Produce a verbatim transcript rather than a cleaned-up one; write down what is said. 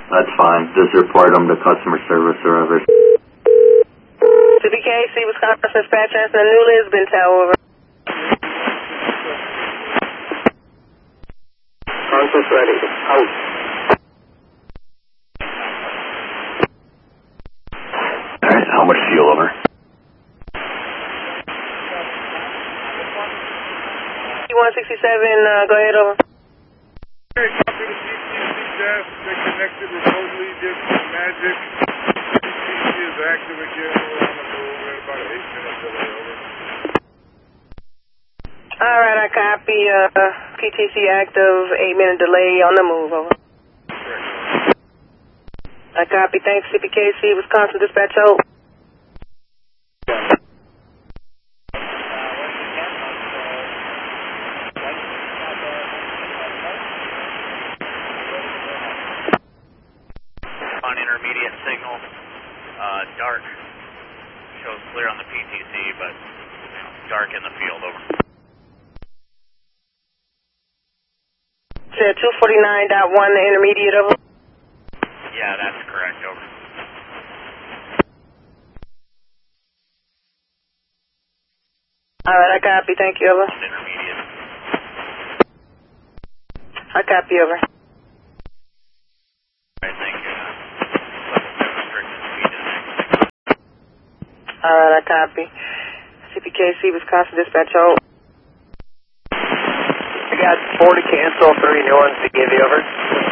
That's fine. Just report them to customer service or whatever. C B K C, Wisconsin Dispatch, answer the New Lisbon Tower, over. Conference ready. Out. Alright, how much fuel, over? one sixty-seven, uh, go ahead, over. Hey, copy the P T C desk. They connected remotely, did some magic. P T C is active again. We're on the move. We're at about an eight minute delay, over. Alright, I copy, uh, P T C active, eight minute delay on the move, over. Correct. I copy, thanks, C B K C, Wisconsin Dispatch, over. On intermediate signal, uh, dark, shows clear on the P T C, but you know, dark in the field, over. Said two forty-nine point one, the intermediate, over. Yeah, that's correct, over. Alright, I copy, thank you, over. Intermediate. I copy, over. Alright, thank you. Level seven restricted speed is next. Alright, I copy. C P K C, Wisconsin Dispatch, over. I got four to cancel, three new ones to give you, over.